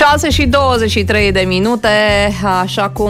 6:23, așa cum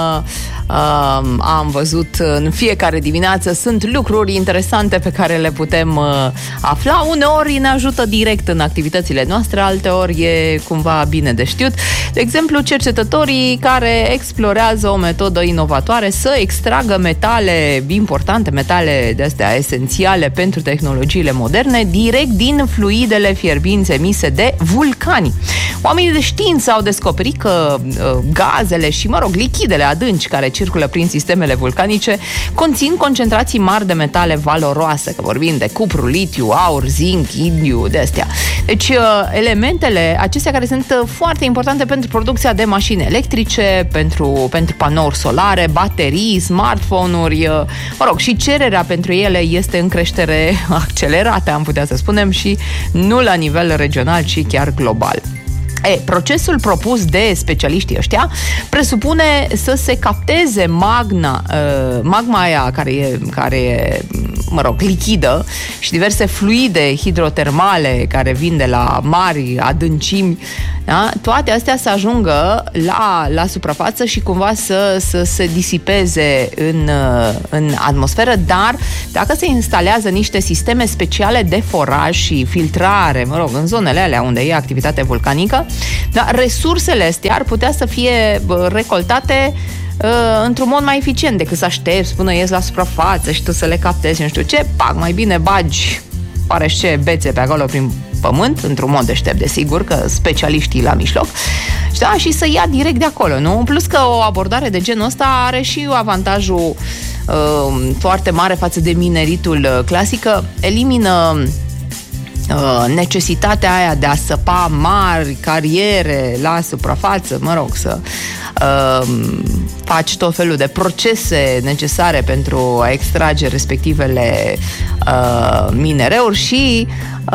am văzut în fiecare dimineață, sunt lucruri interesante pe care le putem afla. Uneori ne ajută direct în activitățile noastre, alteori e cumva bine de știut. De exemplu, cercetătorii care explorează o metodă inovatoare să extragă metale importante, metale de-astea esențiale pentru tehnologiile moderne, direct din fluidele fierbinți emise de vulcani. Oamenii de știință au descoperit că gazele și, lichidele adânci care circulă prin sistemele vulcanice conțin concentrații mari de metale valoroase, că vorbim de cupru, litiu, aur, zinc, indiu, de-astea. Deci, elementele acestea care sunt foarte importante pentru producția de mașini electrice, pentru panouri solare, baterii, smartphone-uri, și cererea pentru ele este în creștere accelerată, am putea să spunem, și nu la nivel regional, ci chiar global. Procesul propus de specialiștii ăștia presupune să se capteze magma aia care e lichidă și diverse fluide hidrotermale care vin de la mari adâncimi, da? Toate astea să ajungă la suprafață și cumva să se disipeze în atmosferă, dar dacă se instalează niște sisteme speciale de foraj și filtrare, în zonele alea unde e activitate vulcanică, da, resursele astea ar putea să fie recoltate într-un mod mai eficient decât să aștepți până ies la suprafață și tu să le captezi, nu știu ce, mai bine bagi ce bețe pe acolo prin pământ, într-un mod deștept, desigur, că specialiștii la mijloc, da, și să ia direct de acolo, nu? Plus că o abordare de genul ăsta are și avantajul foarte mare față de mineritul clasic, că elimină necesitatea aia de a săpa mari cariere la suprafață, să faci tot felul de procese necesare pentru a extrage respectivele minereuri și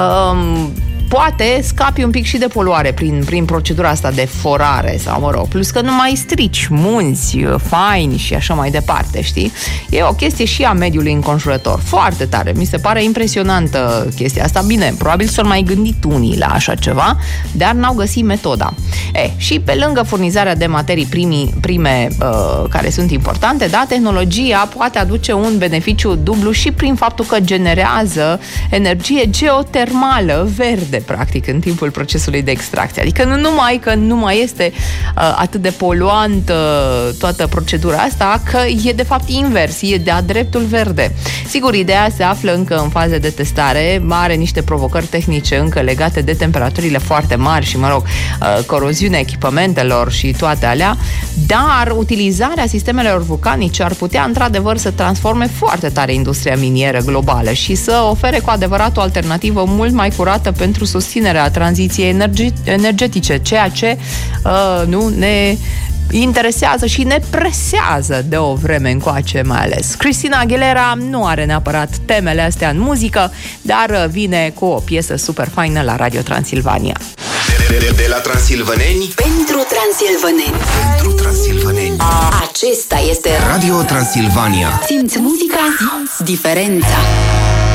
poate scapi un pic și de poluare prin procedura asta de forare sau, plus că nu mai strici munți faini și așa mai departe, știi? E o chestie și a mediului înconjurător. Foarte tare. Mi se pare impresionantă chestia asta. Bine, probabil s-au mai gândit unii la așa ceva, dar n-au găsit metoda. Și pe lângă furnizarea de materii prime care sunt importante, da, tehnologia poate aduce un beneficiu dublu și prin faptul că generează energie geotermală verde, practic, în timpul procesului de extracție. Adică nu mai este atât de poluantă toată procedura asta, că e de fapt invers, e de-a dreptul verde. Sigur, ideea se află încă în faze de testare, are niște provocări tehnice încă legate de temperaturile foarte mari și, coroziunea echipamentelor și toate alea, dar utilizarea sistemelor vulcanice ar putea, într-adevăr, să transforme foarte tare industria minieră globală și să ofere cu adevărat o alternativă mult mai curată pentru susținerea tranziției energetice, ceea ce ne interesează și ne presează de o vreme încoace mai ales. Christina Aguilera nu are neapărat temele astea în muzică, dar vine cu o piesă super faină la Radio Transilvania. De la transilvaneni pentru transilvaneni. Pentru transilvaneni. Acesta este Radio Transilvania. Simți muzica, simți diferența.